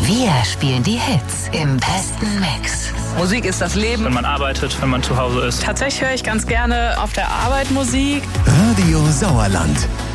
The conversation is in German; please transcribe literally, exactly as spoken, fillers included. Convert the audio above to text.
Wir spielen die Hits im besten Mix. Musik ist das Leben. Wenn man arbeitet, wenn man zu Hause ist. Tatsächlich höre ich ganz gerne auf der Arbeit Musik. Radio Sauerland.